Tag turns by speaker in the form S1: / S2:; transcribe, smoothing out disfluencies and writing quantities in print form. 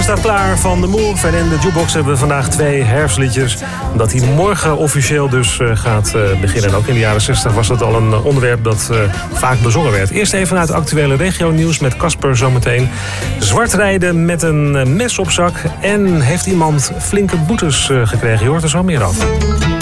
S1: staat klaar van de Move. En in de jukebox hebben we vandaag 2 herfstliedjes. Omdat hij morgen officieel dus gaat beginnen. En ook in de jaren 60 was dat al een onderwerp dat vaak bezongen werd. Eerst even naar het actuele regionieuws met Casper zometeen. Zwart rijden met een mes op zak. En heeft iemand flinke boetes gekregen? Je hoort er zo meer over.